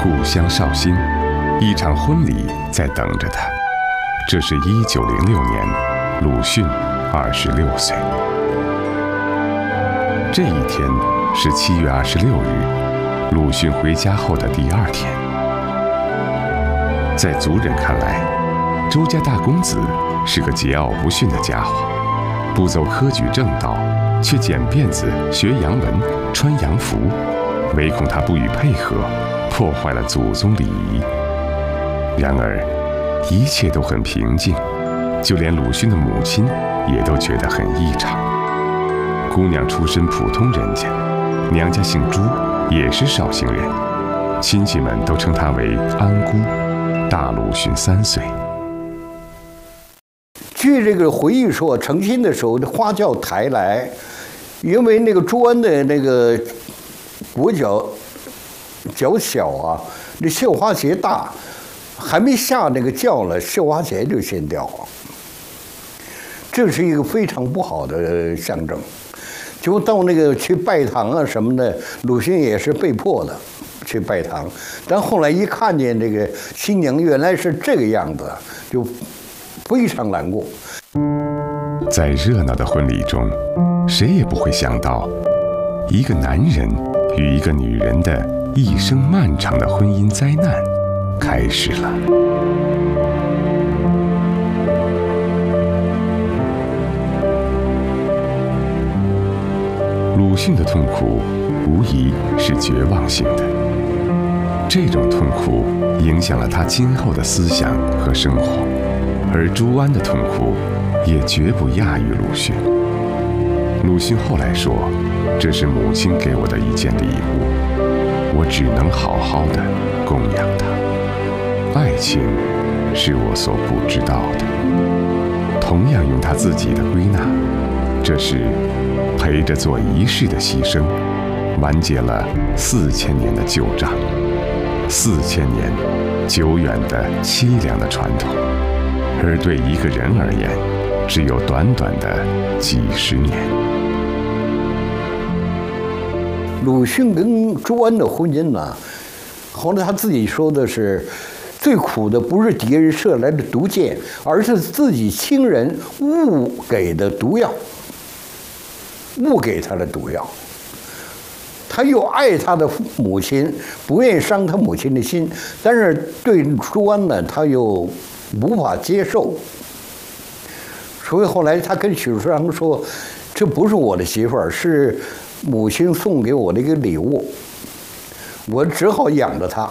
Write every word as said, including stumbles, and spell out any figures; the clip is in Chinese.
故乡绍兴，一场婚礼在等着他。这是一九零六年，鲁迅二十六岁。这一天是七月二十六日，鲁迅回家后的第二天。在族人看来，周家大公子是个桀骜不驯的家伙，不走科举正道，却剪辫子、学洋文、穿洋服，唯恐他不予配合，破坏了祖宗礼仪。然而，一切都很平静，就连鲁迅的母亲也都觉得很异常。姑娘出身普通人家，娘家姓朱，也是绍兴人，亲戚们都称她为安姑，大鲁迅三岁。 据这个回忆说，成亲的时候，花轿抬来，因为那个朱安的那个跛脚脚小啊，那绣花鞋大，还没下那个轿了，绣花鞋就先掉了。这是一个非常不好的象征。就到那个去拜堂啊什么的，鲁迅也是被迫的去拜堂，但后来一看见这个新娘原来是这个样子，就非常难过。 在热闹的婚礼中，谁也不会想到，一个男人与一个女人的一生漫长的婚姻灾难开始了。鲁迅的痛苦无疑是绝望性的，这种痛苦影响了他今后的思想和生活，而朱安的痛苦也绝不亚于鲁迅。鲁迅后来说，这是母亲给我的一件礼物，我只能好好的供养她。爱情是我所不知道的。同样用他自己的归纳，这是陪着做仪式的牺牲，完结了四千年的旧账，四千年久远的凄凉的传统，而对一个人而言，只有短短的几十年。 鲁迅跟朱安的婚姻呢，后来他自己说的是，最苦的不是敌人射来的毒箭，而是自己亲人误给的毒药。误给他的毒药，他又爱他的母亲，不愿意伤他母亲的心，但是对朱安呢，他又无法接受，所以后来他跟许世良说：“这不是我的媳妇儿，是母亲送给我的一个礼物，我只好养着她。”